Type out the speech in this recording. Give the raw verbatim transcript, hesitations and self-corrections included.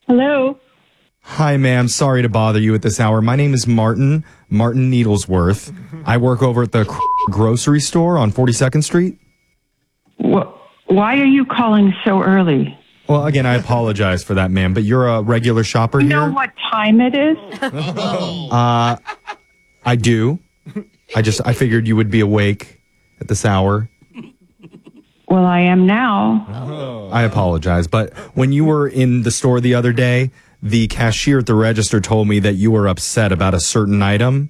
Hello. Hi, ma'am. Sorry to bother you at this hour. My name is Martin, Martin Needlesworth. I work over at the grocery store on forty-second Street. Wh- why are you calling so early? Well, again, I apologize for that, ma'am, but you're a regular shopper You here? know what time it is? Uh, I do. I just, I figured you would be awake at this hour. Well, I am now. I apologize, but when you were in the store the other day, the cashier at the register told me that you were upset about a certain item.